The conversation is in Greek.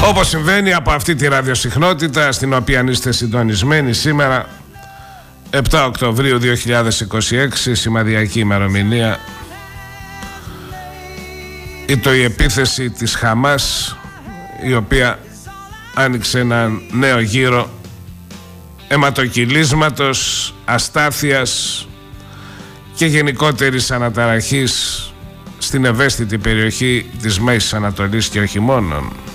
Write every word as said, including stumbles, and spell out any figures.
Όπως συμβαίνει από αυτή τη ραδιοσυχνότητα στην οποία είστε συντονισμένοι σήμερα, επτά Οκτωβρίου δύο χιλιάδες είκοσι έξι, σημαδιακή ημερομηνία, ήτο η επίθεση της Χαμάς, η οποία άνοιξε ένα νέο γύρο αιματοκυλίσματος, αστάθειας και γενικότερης αναταραχής στην ευαίσθητη περιοχή της Μέσης Ανατολής και όχι μόνον.